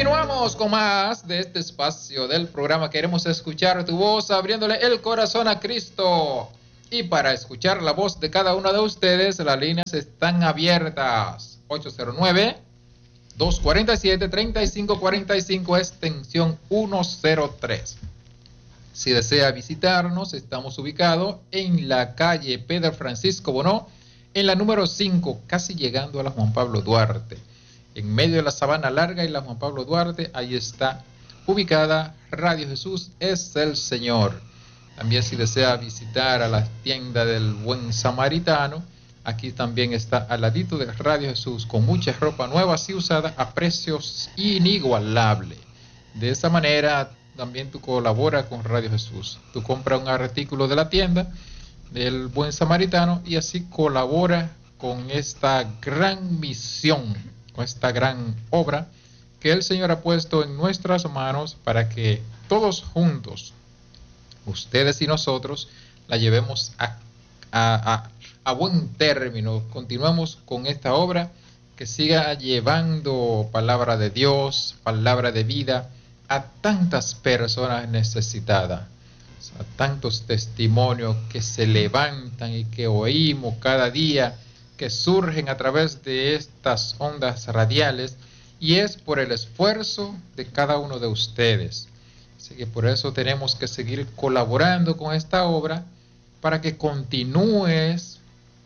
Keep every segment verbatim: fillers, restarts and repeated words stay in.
Continuamos con más de este espacio del programa. Queremos escuchar tu voz, abriéndole el corazón a Cristo. Y para escuchar la voz de cada uno de ustedes, las líneas están abiertas. ocho cero nueve, dos cuatro siete, tres cinco cuatro cinco, extensión ciento tres. Si desea visitarnos, estamos ubicados en la calle Pedro Francisco Bonó, en la número cinco, casi llegando a la Juan Pablo Duarte. En medio de la Sabana Larga y la Juan Pablo Duarte, ahí está ubicada Radio Jesús es el Señor. También si desea visitar a la tienda del Buen Samaritano, aquí también está al ladito de Radio Jesús, con mucha ropa nueva y usada a precios inigualables. De esa manera también tú colaboras con Radio Jesús. Tú compras un artículo de la tienda del Buen Samaritano y así colabora con esta gran misión, con esta gran obra que el Señor ha puesto en nuestras manos para que todos juntos, ustedes y nosotros, la llevemos a, a, a, a buen término. Continuamos con esta obra, que siga llevando palabra de Dios, palabra de vida a tantas personas necesitadas, a tantos testimonios que se levantan y que oímos cada día, que surgen a través de estas ondas radiales, y es por el esfuerzo de cada uno de ustedes. Así que por eso tenemos que seguir colaborando con esta obra, para que continúes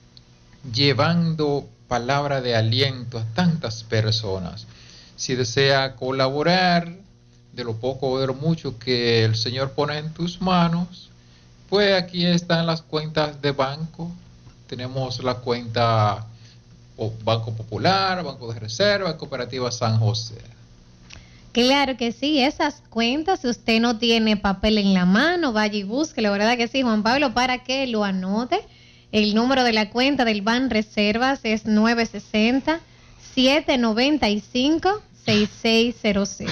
llevando palabra de aliento a tantas personas. Si desea colaborar de lo poco o de lo mucho que el Señor pone en tus manos, pues aquí están las cuentas de banco. Tenemos la cuenta Banco Popular, Banco de Reserva, Cooperativa San José. Claro que sí, esas cuentas, si usted no tiene papel en la mano, vaya y busque, la verdad que sí, Juan Pablo, para que lo anote. El número de la cuenta del Ban Reservas es nueve seis cero, siete nueve cinco, seis seis cero cero.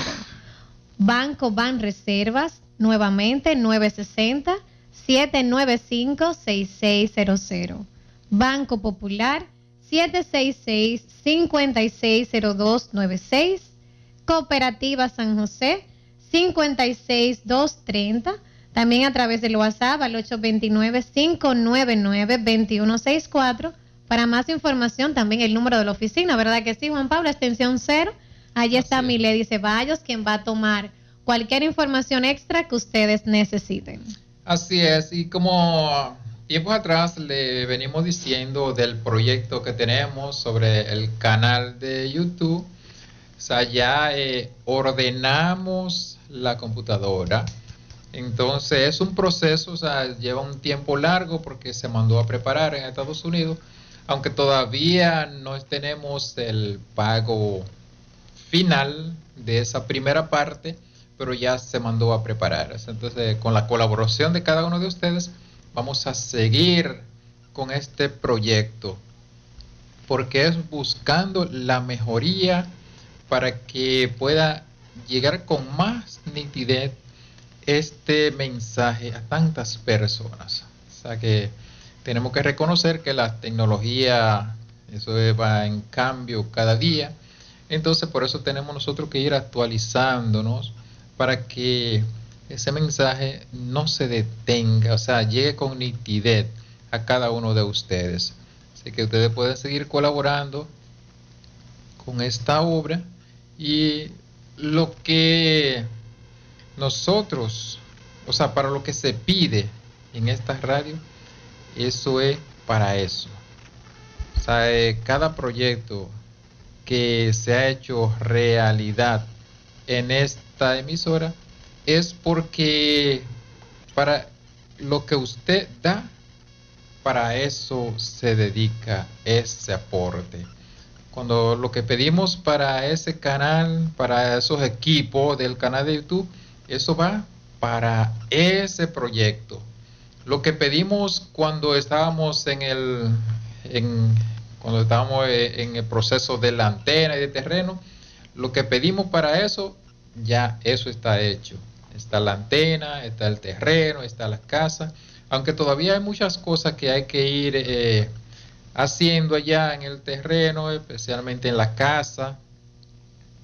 Banco Ban Reservas, nuevamente nueve seis cero, siete nueve cinco, seis seis cero cero. Banco Popular, siete seis seis, cinco seis cero dos nueve seis. Cooperativa San José, cinco seis dos tres cero. También a través del WhatsApp al ocho dos nueve, cinco nueve nueve, dos uno seis cuatro. Para más información, también el número de la oficina, ¿verdad que sí, Juan Pablo? Extensión cero. Allí está Milady Ceballos, quien va a tomar cualquier información extra que ustedes necesiten. Así es, y como tiempos atrás le venimos diciendo del proyecto que tenemos sobre el canal de YouTube, o sea, ya eh, ordenamos la computadora. Entonces es un proceso, o sea, lleva un tiempo largo porque se mandó a preparar en Estados Unidos, aunque todavía no tenemos el pago final de esa primera parte, pero ya se mandó a preparar. Entonces, con la colaboración de cada uno de ustedes, vamos a seguir con este proyecto, porque es buscando la mejoría para que pueda llegar con más nitidez este mensaje a tantas personas. O sea que tenemos que reconocer que la tecnología, eso va en cambio cada día. Entonces por eso tenemos nosotros que ir actualizándonos para que ese mensaje no se detenga, o sea, llegue con nitidez a cada uno de ustedes. Así que ustedes pueden seguir colaborando con esta obra, y lo que nosotros, o sea, para lo que se pide en esta radio, eso es para eso. O sea, eh, cada proyecto que se ha hecho realidad en esta emisora es porque para lo que usted da, para eso se dedica ese aporte. Cuando lo que pedimos para ese canal, para esos equipos del canal de YouTube, eso va para ese proyecto. Lo que pedimos cuando estábamos en el en, cuando estábamos en el proceso de la antena y de terreno, lo que pedimos para eso, ya eso está hecho. Está la antena, está el terreno, está la casa, aunque todavía hay muchas cosas que hay que ir eh, haciendo allá en el terreno, especialmente en la casa,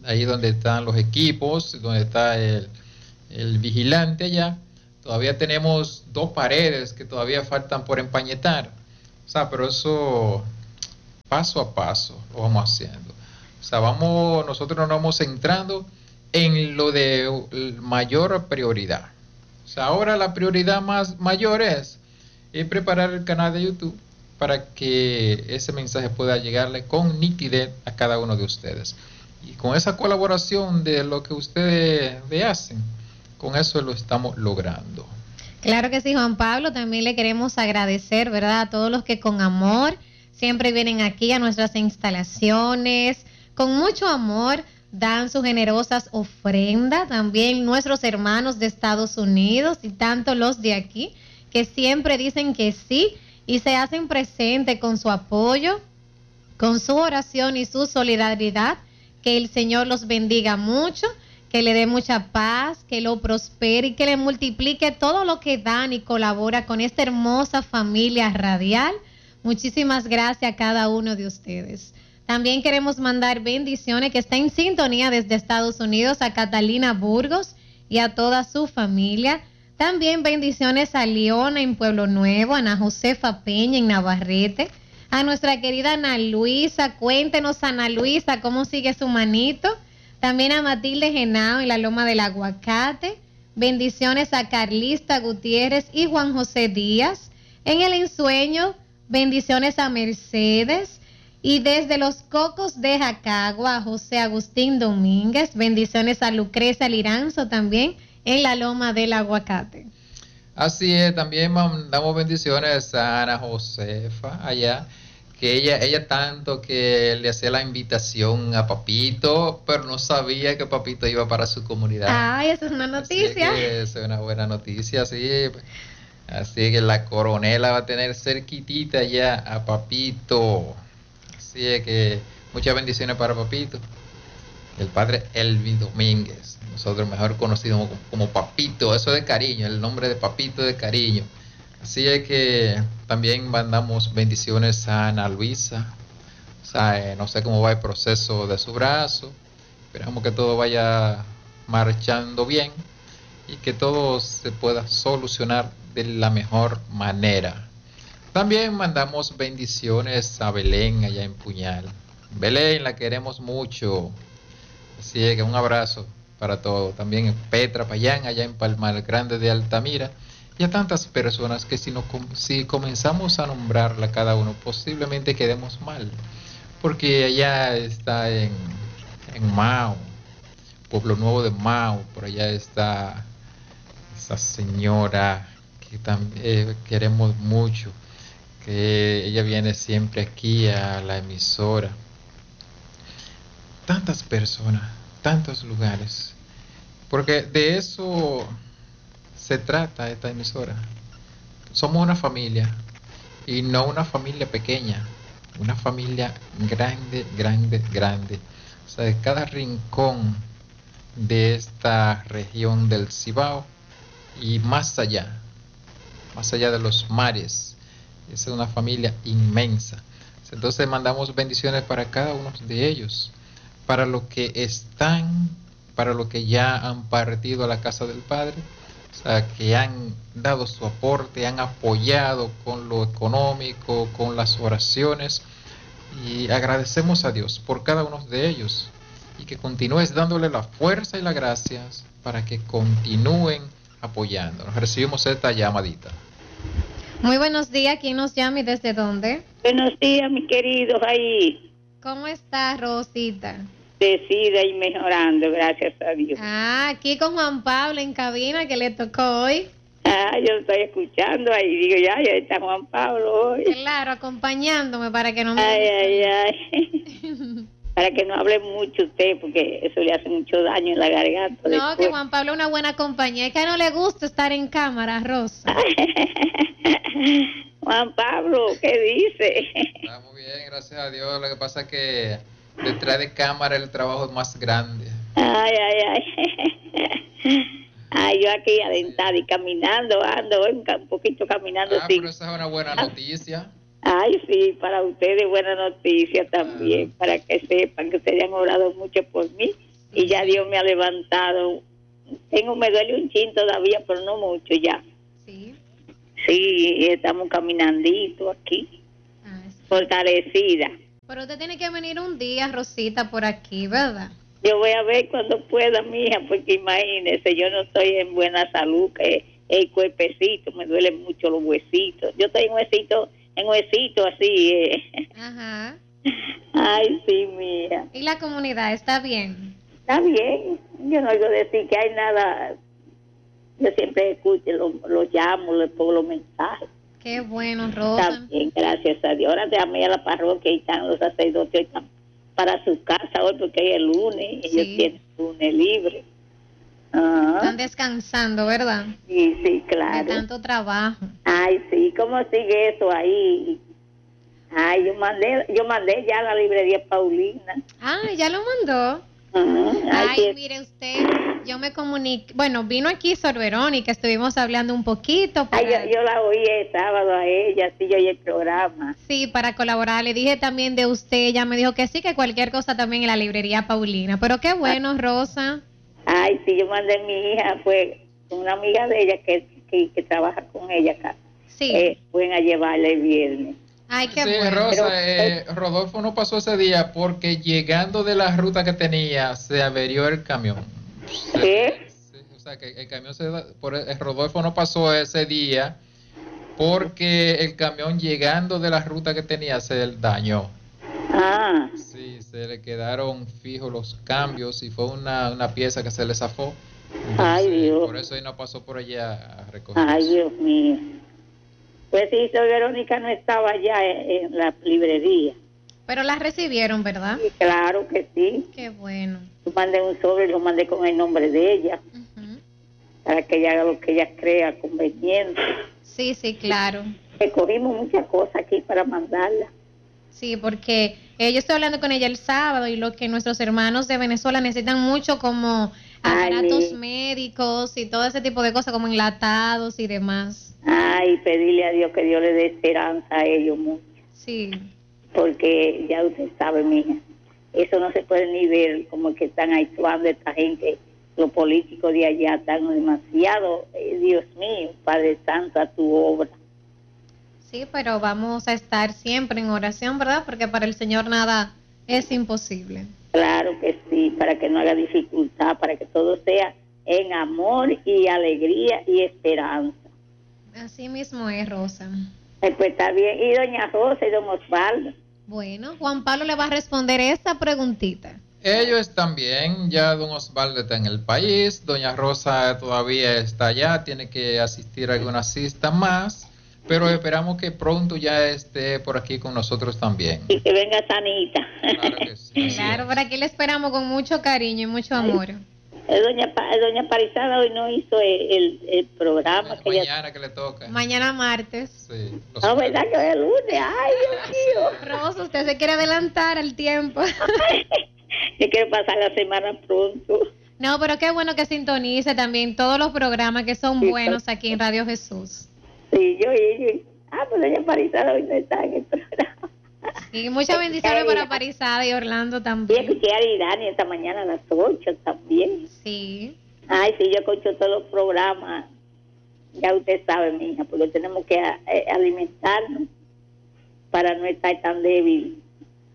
ahí donde están los equipos, donde está el, el vigilante allá, todavía tenemos dos paredes que todavía faltan por empañetar. O sea, pero eso paso a paso lo vamos haciendo. O sea, vamos, nosotros nos vamos centrando en lo de mayor prioridad. O sea, ahora la prioridad más mayor es, es preparar el canal de YouTube para que ese mensaje pueda llegarle con nitidez a cada uno de ustedes. Y con esa colaboración de lo que ustedes le hacen, con eso lo estamos logrando. Claro que sí, Juan Pablo. También le queremos agradecer, ¿verdad?, a todos los que con amor siempre vienen aquí a nuestras instalaciones, con mucho amor dan sus generosas ofrendas. También nuestros hermanos de Estados Unidos y tanto los de aquí, que siempre dicen que sí y se hacen presente con su apoyo, con su oración y su solidaridad. Que el Señor los bendiga mucho, que le dé mucha paz, que lo prospere y que le multiplique todo lo que dan y colabora con esta hermosa familia radial. Muchísimas gracias a cada uno de ustedes. También queremos mandar bendiciones que está en sintonía desde Estados Unidos a Catalina Burgos y a toda su familia. También bendiciones a Leona en Pueblo Nuevo, a Ana Josefa Peña en Navarrete, a nuestra querida Ana Luisa. Cuéntenos, Ana Luisa, cómo sigue su manito. También a Matilde Genao en la Loma del Aguacate. Bendiciones a Carlista Gutiérrez y Juan José Díaz. En el Ensueño, bendiciones a Mercedes. Y desde Los Cocos de Jacagua, a José Agustín Domínguez. Bendiciones a Lucrecia Liranzo también en la Loma del Aguacate. Así es, también mandamos bendiciones a Ana Josefa allá, que ella, ella tanto que le hacía la invitación a Papito, pero no sabía que Papito iba para su comunidad. Ay, esa es una noticia. Así que es una buena noticia, sí. Así que la coronela va a tener cerquitita ya a Papito. Así es que muchas bendiciones para Papito. El padre Elvin Domínguez, nosotros mejor conocido como, como Papito, eso de cariño, el nombre de Papito de cariño. Así es que también mandamos bendiciones a Ana Luisa. O sea, eh, no sé cómo va el proceso de su brazo. Esperamos que todo vaya marchando bien y que todo se pueda solucionar de la mejor manera. También mandamos bendiciones a Belén allá en Puñal. Belén, la queremos mucho. Así es que un abrazo para todos. También en Petra Payán, allá en Palmar Grande de Altamira. Y a tantas personas que si, no, si comenzamos a nombrarla cada uno, posiblemente quedemos mal. Porque allá está en, en Mao, Pueblo Nuevo de Mao, por allá está esa señora que también eh, queremos mucho, que ella viene siempre aquí a la emisora. Tantas personas, tantos lugares, porque de eso se trata esta emisora. Somos una familia y no una familia pequeña, una familia grande, grande, grande. O sea, de cada rincón de esta región del Cibao y más allá, más allá de los mares. Es una familia inmensa. Entonces mandamos bendiciones para cada uno de ellos, para los que están, para los que ya han partido a la casa del Padre, o sea, que han dado su aporte, han apoyado con lo económico, con las oraciones, y agradecemos a Dios por cada uno de ellos, y que continúes dándole la fuerza y las gracias para que continúen apoyándonos. Recibimos esta llamadita. Muy buenos días, ¿quién nos llama y desde dónde? Buenos días, mis queridos, ahí. ¿Cómo está, Rosita? Decida y mejorando, gracias a Dios. Ah, aquí con Juan Pablo en cabina, que le tocó hoy. Ah, yo estoy escuchando ahí, digo, ya, ya está Juan Pablo hoy. Claro, acompañándome para que no me... Ay, ay, ay. Para que no hable mucho usted, porque eso le hace mucho daño en la garganta. No, después. que Juan Pablo es una buena compañía, es que no le gusta estar en cámara, Rosa. Juan Pablo, ¿qué dice? Está muy bien, gracias a Dios. Lo que pasa es que detrás de cámara el trabajo es más grande. Ay, ay, ay. Ay, yo aquí adentrada y caminando, ando un poquito caminando. Ah, sí. pero esa es una buena noticia. Ay, sí, para ustedes buena noticia también, ah. Para que sepan que ustedes han orado mucho por mí y ya Dios me ha levantado. Tengo, me duele un chin todavía, pero no mucho ya. Sí. Sí, estamos caminandito aquí, Ah, sí. fortalecida. Pero usted tiene que venir un día, Rosita, por aquí, ¿verdad? Yo voy a ver cuando pueda, mija, porque imagínese, yo no estoy en buena salud, que el cuerpecito, me duelen mucho los huesitos. Yo estoy en huesito, en huesito así. Eh. Ajá. Ay, sí, mija. ¿Y la comunidad está bien? Está bien, yo no oigo decir que hay nada. Yo siempre escucho, lo, lo llamo, le pongo los mensajes. Qué bueno, Rosa. Está bien, gracias a Dios. Ahora te llamé a la parroquia y están los sacerdotes, hoy están para su casa hoy porque hoy es lunes, Sí. ellos tienen lunes libre. Ah, Están descansando, ¿verdad? sí, sí, De claro. tanto trabajo. Ay, sí, ¿cómo sigue eso ahí? Ay, yo mandé, yo mandé ya a la librería Paulina. Ah, ya lo mandó. Ujú. Ay, Ay, sí. mire usted, yo me comuniqué, bueno, vino aquí Sor Verónica, estuvimos hablando un poquito Ay, para, yo, yo la oí el sábado a ella, sí, yo oí el programa. sí, para colaborar. Le dije también de usted, ella me dijo que sí, que cualquier cosa también en la librería Paulina. Pero qué bueno, Rosa. Ay, sí, yo mandé a mi hija, fue una amiga de ella que, que, que trabaja con ella acá. Sí. Eh, fueron a llevarla el viernes. Ay, qué Sí, bueno. Rosa, Pero- eh, Rodolfo no pasó ese día porque llegando de la ruta que tenía se averió el camión. Se- ¿Qué? sí, o sea que el camión se da- por el- Rodolfo no pasó ese día porque el camión llegando de la ruta que tenía se dañó. Ah, Sí, se le quedaron fijos los cambios y fue una, una pieza que se le zafó. Ay, Entonces, Dios. por eso él no pasó por allá a recoger ay, eso. Dios mío. Pues sí, Sor Verónica no estaba allá en, en la librería. Pero la recibieron, ¿verdad? Sí, claro que sí. Qué bueno. Yo mandé un sobre y lo mandé con el nombre de ella, Ujú. para que ella haga lo que ella crea conveniente. Sí, sí, claro. Recogimos muchas cosas aquí para mandarla. Sí, porque eh, yo estoy hablando con ella el sábado y lo que nuestros hermanos de Venezuela necesitan mucho como Ay, aparatos mi- médicos y todo ese tipo de cosas como enlatados y demás. Ay, pedirle a Dios que Dios le dé esperanza a ellos mucho, Sí, porque ya usted sabe, mija, eso no se puede ni ver como que están actuando esta gente, los políticos de allá están demasiado, eh, Dios mío, Padre Santo, a tu obra. sí, pero vamos a estar siempre en oración, ¿verdad? Porque para el Señor nada es imposible. Claro que sí, para que no haga dificultad, para que todo sea en amor y alegría y esperanza. Así mismo es, Rosa. Eh, Pues está bien. Y doña Rosa y don Osvaldo. Bueno, Juan Pablo le va a responder esta preguntita. Ellos están bien, ya don Osvaldo está en el país, doña Rosa todavía está allá, tiene que asistir a alguna cita más, pero esperamos que pronto ya esté por aquí con nosotros también. Y que venga sanita. Claro que sí. así Claro, es. por aquí le esperamos con mucho cariño y mucho amor. Eh, doña, Pa- eh, doña Parizada hoy no hizo el, el, el programa que ella... Mañana que le toca. Mañana martes. Sí, los No, ¿verdad que hoy es lunes? Ay, Dios mío. Rosa, usted se quiere adelantar al tiempo. Yo quiero pasar la semana pronto. No, pero qué bueno que sintonice también todos los programas que son Sí, buenos aquí en Radio Jesús. Sí, yo, yo, yo- ah, pues doña Parizada hoy no está en el programa. Y muchas bendiciones para Parizada y Orlando Y también. escuché a Aridani esta mañana a las ocho también. Sí, Ay, sí, yo escucho todos los programas. Ya usted sabe, mija, porque tenemos que eh, alimentarnos para no estar tan débil.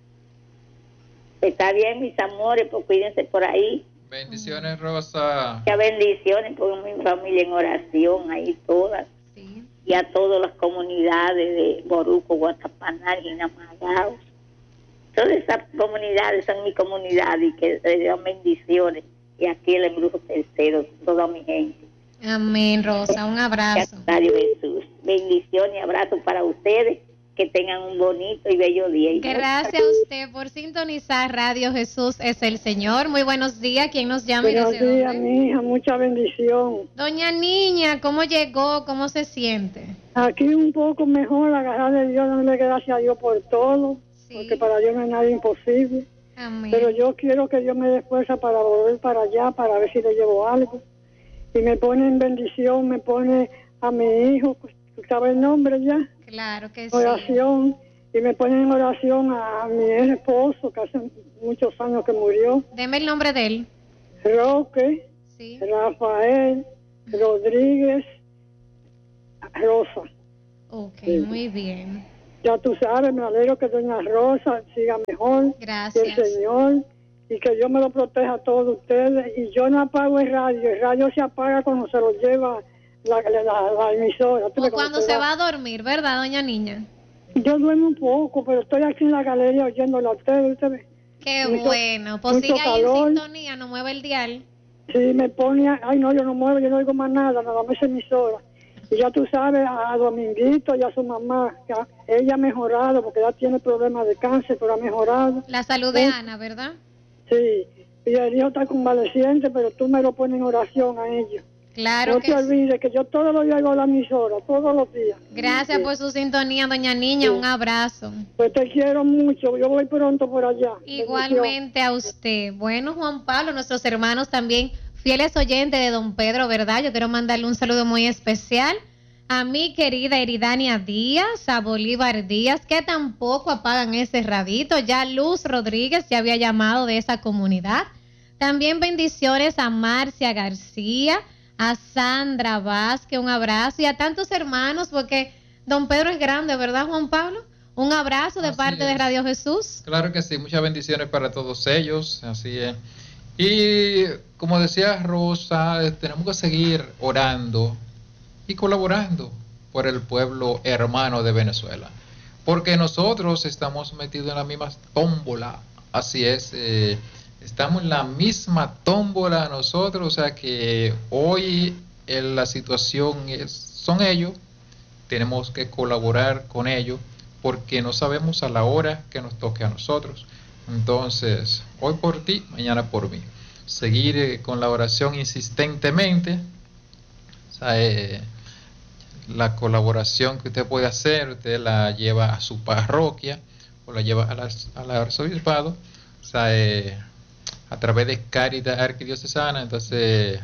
Está bien, mis amores, pues cuídense por ahí. Bendiciones, Rosa. Muchas bendiciones, pongo mi familia en oración, ahí todas. sí. Y a todas las comunidades de Boruco, Guatapaná, Ginamagao. Todas esas comunidades son mi comunidad y que les dan bendiciones. Y aquí el embrujo tercero, toda mi gente. Amén, Rosa. Un abrazo. Radio Jesús. Bendición y abrazo para ustedes. Que tengan un bonito y bello día. Y Gracias a usted por sintonizar Radio Jesús es el Señor. Muy buenos días. ¿Quién nos llama y Buenos desde días, dónde? mi hija, mucha bendición. Doña Niña, ¿cómo llegó? ¿Cómo se siente? Aquí un poco mejor, agarrar de Dios, darle gracias a Dios por todo, Sí. porque para Dios no hay nada imposible. Amén. Pero yo quiero que Dios me dé fuerza para volver para allá, para ver si le llevo algo. Y me pone en bendición, me pone a mi hijo, ¿sabe el nombre ya? Claro que sí. Oración. Y me pone en oración a, a mi esposo, que hace muchos años que murió. Deme el nombre de él. Roque, Sí. Rafael, Rodríguez, Rosa. Ok, Sí. muy bien. Ya tú sabes, me alegro que doña Rosa siga mejor. Gracias. Que el Señor, y que Dios me lo proteja a todos ustedes. Y yo no apago el radio, el radio se apaga cuando se lo lleva la, la, la, la emisora. O cuando se va a dormir, ¿verdad, doña Niña? Yo duermo un poco, pero estoy aquí en la galería oyéndola a ustedes. Ustedes. Qué Mucho, bueno. Pues mucho sigue ahí calor. en sintonía, no mueve el dial. Sí, me pone, ay no, yo no muevo, yo no oigo más nada, nada más esa emisora. Y ya tú sabes, a, a Dominguito y a su mamá, que a- ella ha mejorado, porque ella tiene problemas de cáncer, pero ha mejorado. La salud de Sí. Ana, ¿verdad? Sí, y el hijo está convaleciente, pero tú me lo pones en oración a ellos. Claro No que te sí. olvides que yo todos los días hago la emisora, todos los días. Gracias Sí. por su sintonía, doña Niña. Sí. Un abrazo. Pues te quiero mucho, yo voy pronto por allá. Igualmente a usted. Bueno, Juan Pablo, nuestros hermanos también, fieles oyentes de don Pedro, ¿verdad? Yo quiero mandarle un saludo muy especial a mi querida Eridania Díaz, a Bolívar Díaz, que tampoco apagan ese radito. Ya Luz Rodríguez ya había llamado de esa comunidad. También bendiciones a Marcia García, a Sandra Vázquez, un abrazo, y a tantos hermanos, porque don Pedro es grande, ¿verdad, Juan Pablo? Un abrazo de Así parte de es. Radio Jesús. Claro que sí, muchas bendiciones para todos ellos, así es. Y como decía Rosa, eh, tenemos que seguir orando y colaborando por el pueblo hermano de Venezuela, porque nosotros estamos metidos en la misma tómbola, así es, eh, estamos en la misma tómbola nosotros, o sea que hoy eh, la situación es, son ellos, tenemos que colaborar con ellos, porque no sabemos a la hora que nos toque a nosotros. Entonces, hoy por ti, mañana por mí. Seguir eh, con la oración insistentemente. O sea, eh, la colaboración que usted puede hacer, usted la lleva a su parroquia o la lleva a la, al arzobispado, o sea, eh, a través de Cáritas Arquidiocesana. Entonces,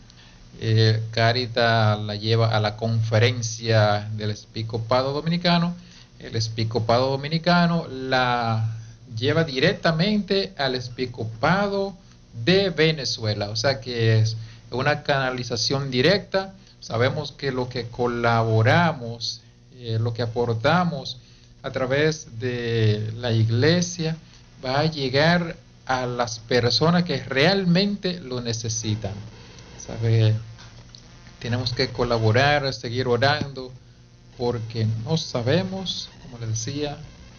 eh, Cáritas la lleva a la conferencia del Episcopado Dominicano. El Episcopado Dominicano la lleva directamente al Episcopado de Venezuela, o sea que es una canalización directa. Sabemos que lo que colaboramos, eh, lo que aportamos a través de la iglesia va a llegar a las personas que realmente lo necesitan. ¿Sabe? Tenemos que colaborar, seguir orando, porque no sabemos, como les decía,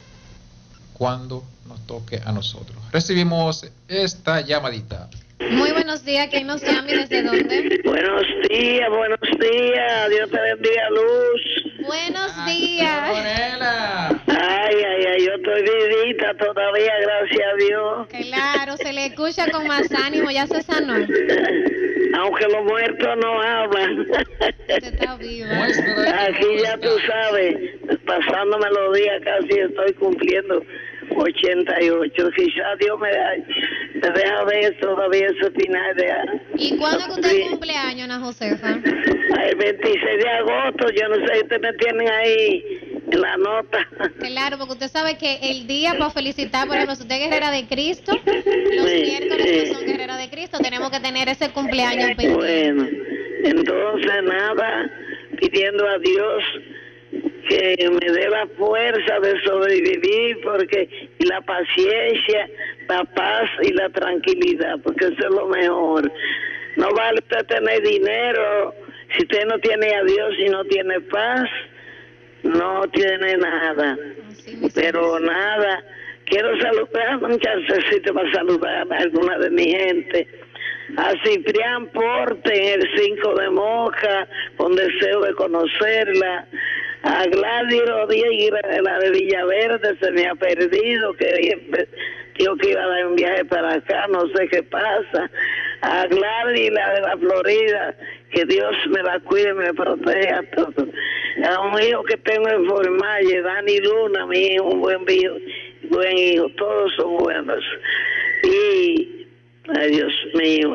cuándo nos toque a nosotros. Recibimos esta llamadita. Muy buenos días, ¿quién nos llama y desde dónde? Buenos días, buenos días, Dios te bendiga, Luz. Buenos Ay, días. Morela. Ay, ay, ay, yo estoy vivita todavía, gracias a Dios. Claro, se le escucha con más ánimo, ya se sanó. Aunque los muertos no hablan. Usted está viva. Muestra Aquí ya tú sabes, pasándome los días casi estoy cumpliendo ochenta y ocho. Quizás Dios me, da, me deja ver todavía ese final de año. ¿Y cuándo que usted cumple años, Ana Josefa? El veintiséis de agosto, yo no sé si ustedes me tienen ahí en la nota. Claro, porque usted sabe que el día para felicitar, por ejemplo, si usted es guerrera de Cristo, los Sí, miércoles sí. que son guerrera de Cristo, tenemos que tener ese cumpleaños pendiente. Bueno, entonces nada, pidiendo a Dios que me dé la fuerza de sobrevivir, porque y la paciencia, la paz y la tranquilidad, porque eso es lo mejor. No vale usted tener dinero si usted no tiene a Dios y no tiene paz, no tiene nada. Así mismo. Pero nada, quiero saludar un chancecito para saludar a alguna de mi gente. A Ciprián Porte en el cinco de Moca, con deseo de conocerla. A Gladys Rodríguez, la de Villaverde, se me ha perdido, que dijo que iba a dar un viaje para acá, no sé qué pasa. A Gladys, la de la Florida, que Dios me la cuide y me proteja a todos. A un hijo que tengo en Formalle, Dani Luna, mi hijo, un buen hijo, buen hijo, todos son buenos. Y, ay Dios mío,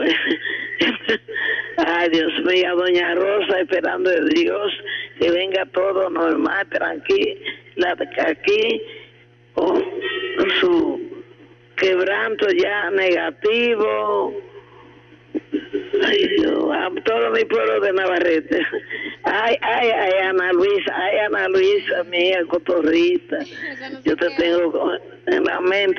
ay Dios mío, a doña Rosa, esperando de Dios que venga todo normal, tranquilo, aquí, con su quebranto ya negativo, mi pueblo de Navarrete. Ay, ay, ay, Ana Luisa, ay, Ana Luisa, mía, cotorrita. Yo te tengo en la mente.